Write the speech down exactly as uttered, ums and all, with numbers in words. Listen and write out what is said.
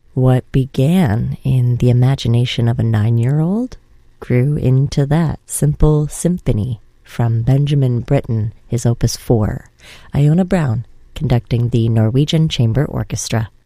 What began in the imagination of a nine-year-old grew into that simple symphony from Benjamin Britten, his Opus four. Iona Brown conducting the Norwegian Chamber Orchestra.